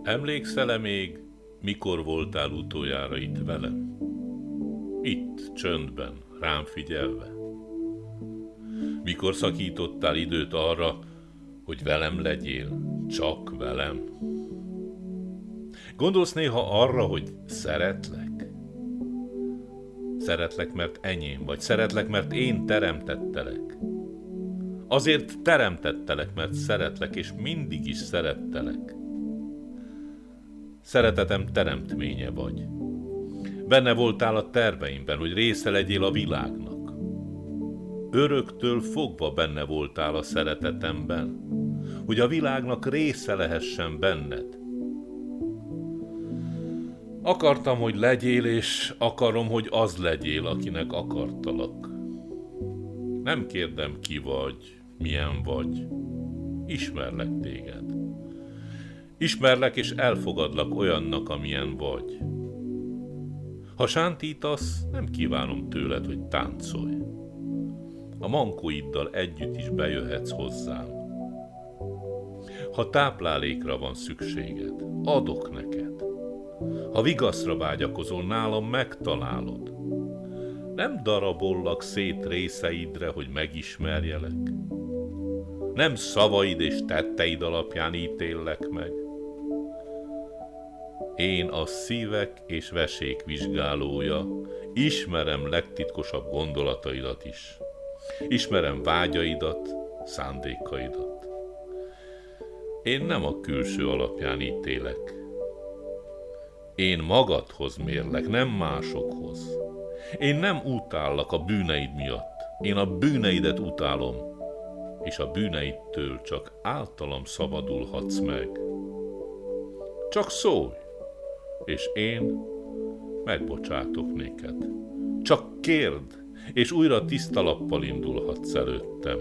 Emlékszel-e még, mikor voltál utoljára itt velem? Itt, csöndben, rám figyelve. Mikor szakítottál időt arra, hogy velem legyél, csak velem? Gondolsz néha arra, hogy szeretlek? Szeretlek, mert enyém vagy, szeretlek, mert én teremtettelek. Azért teremtettelek, mert szeretlek, és mindig is szerettelek. Szeretetem teremtménye vagy. Benne voltál a terveimben, hogy része legyél a világnak. Öröktől fogva benne voltál a szeretetemben, hogy a világnak része lehessen benned. Akartam, hogy legyél, és akarom, hogy az legyél, akinek akartalak. Nem kérdem, ki vagy, milyen vagy. Ismerlek téged. Ismerlek és elfogadlak olyannak, amilyen vagy. Ha sántítasz, nem kívánom tőled, hogy táncolj. A mankóiddal együtt is bejöhetsz hozzám. Ha táplálékra van szükséged, adok neked. Ha vigaszra vágyakozol, nálam megtalálod. Nem darabollak szét részeidre, hogy megismerjelek. Nem szavaid és tetteid alapján ítéllek meg. Én a szívek és vesék vizsgálója, ismerem legtitkosabb gondolataidat is. Ismerem vágyaidat, szándékaidat. Én nem a külső alapján ítélek. Én magadhoz mérlek, nem másokhoz. Én nem utállak a bűneid miatt. Én a bűneidet utálom, és a bűneidtől csak általam szabadulhatsz meg. Csak szólj, és én megbocsátok néked. Csak kérd, és újra tiszta lappal indulhatsz előttem.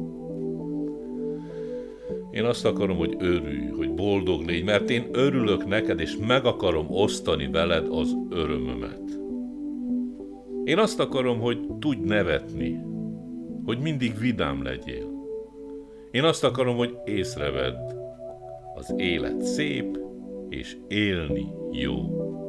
Én azt akarom, hogy örülj, hogy boldog légy, mert én örülök neked, és meg akarom osztani veled az örömömet. Én azt akarom, hogy tudj nevetni, hogy mindig vidám legyél. Én azt akarom, hogy észrevedd, az élet szép, és élni jó.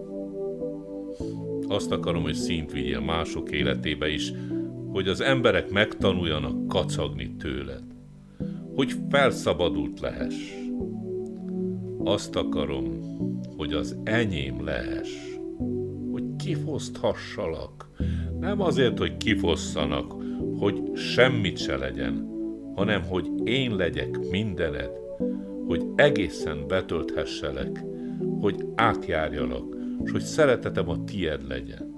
Azt akarom, hogy színt vigyél mások életébe is, hogy az emberek megtanuljanak kacagni tőled, hogy felszabadult lehess. Azt akarom, hogy az enyém lehess, hogy kifoszthassalak, nem azért, hogy kifosszanak, hogy semmit se legyen, hanem hogy én legyek mindened, hogy egészen betölthesselek, hogy átjárjalak, és hogy szeretetem a tied legyen.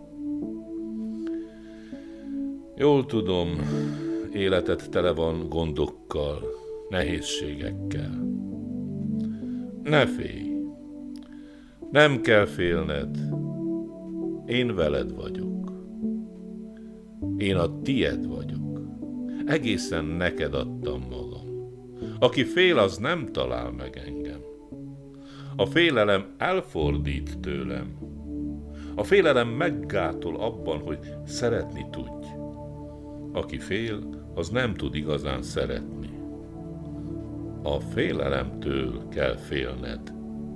Jól tudom, életed tele van gondokkal, nehézségekkel. Ne félj, nem kell félned, én veled vagyok. Én a tied vagyok, egészen neked adtam magam. Aki fél, az nem talál meg engem. A félelem elfordít tőlem. A félelem meggátol abban, hogy szeretni tudj. Aki fél, az nem tud igazán szeretni. A félelemtől kell félned.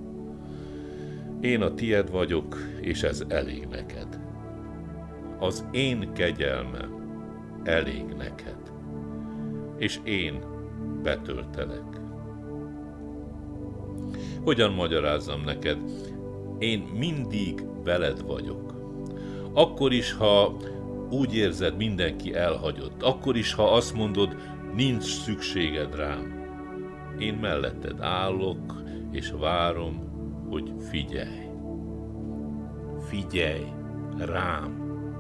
Én a tied vagyok, és ez elég neked. Az én kegyelmem elég neked. És én betöltelek. Hogyan magyarázzam neked? Én mindig veled vagyok. Akkor is, ha úgy érzed, mindenki elhagyott. Akkor is, ha azt mondod, nincs szükséged rám. Én melletted állok, és várom, hogy figyelj. Figyelj rám.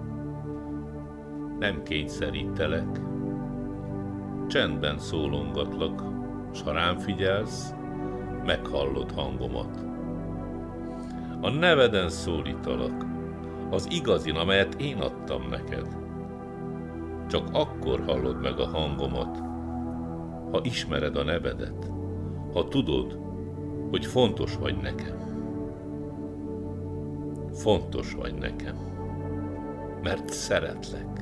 Nem kényszerítelek. Csendben szólongatlak, s ha rám figyelsz, meghallod hangomat. A neveden szólítalak, az igazin, amelyet én adtam neked. Csak akkor hallod meg a hangomat, ha ismered a nevedet, ha tudod, hogy fontos vagy nekem. Fontos vagy nekem, mert szeretlek.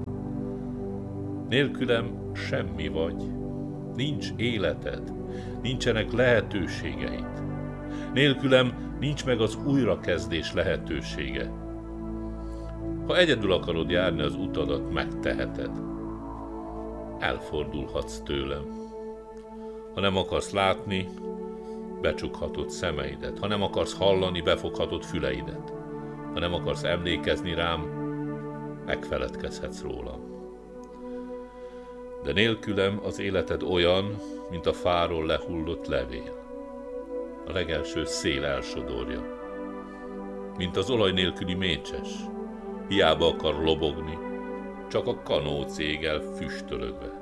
Nélkülem semmi vagy, nincs életed, nincsenek lehetőségeid. Nélkülem nincs meg az újrakezdés lehetősége. Ha egyedül akarod járni az utadat, megteheted. Elfordulhatsz tőlem. Ha nem akarsz látni, becsukhatod szemeidet. Ha nem akarsz hallani, befoghatod füleidet. Ha nem akarsz emlékezni rám, megfeledkezhetsz rólam. De nélkülem az életed olyan, mint a fáról lehullott levél. A legelső szél elsodorja. Mint az olaj nélküli mécses. Hiába akar lobogni, csak a kanóc égel füstölögve.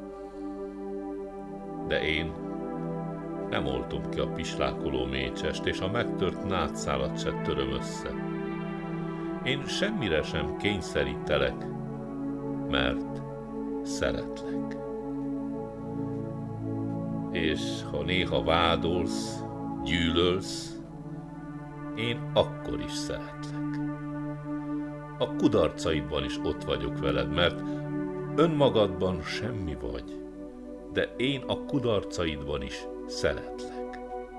De én nem oltom ki a pislákoló mécsest, és a megtört nátszálat se töröm össze. Én semmire sem kényszerítelek, mert szeretlek. És ha néha vádolsz, gyűlölsz, én akkor is szeretlek. A kudarcaidban is ott vagyok veled, mert önmagadban semmi vagy, de én a kudarcaidban is szeretlek.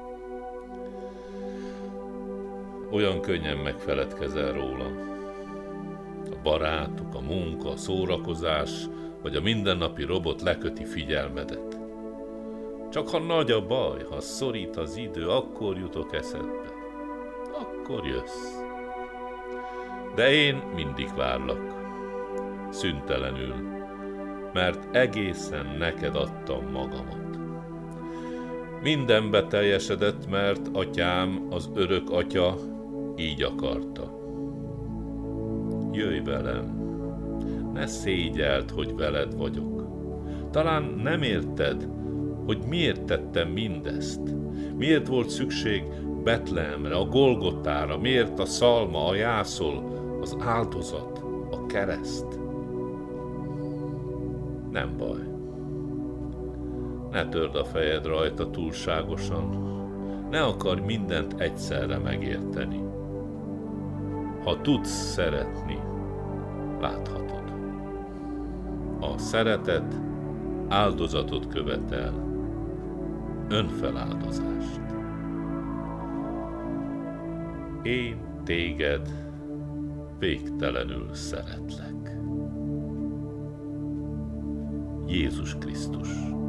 Olyan könnyen megfeledkezel rólam. A barátok, a munka, a szórakozás, vagy a mindennapi robot leköti figyelmedet. Csak ha nagy a baj, ha szorít az idő, akkor jutok eszedbe. Akkor jössz. De én mindig várlak, szüntelenül, mert egészen neked adtam magamat. Minden beteljesedett, mert atyám, az örök atya így akarta. Jöjj velem, ne szégyeld, hogy veled vagyok. Talán nem érted, hogy miért tettem mindezt. Miért volt szükség Betlehemre, a Golgotára, miért a szalma, a jászol, az áldozat, a kereszt. Nem baj. Ne törd a fejed rajta túlságosan. Ne akarj mindent egyszerre megérteni. Ha tudsz szeretni, láthatod. A szeretet áldozatot követel, önfeláldozást. Én téged végtelenül szeretlek. Jézus Krisztus.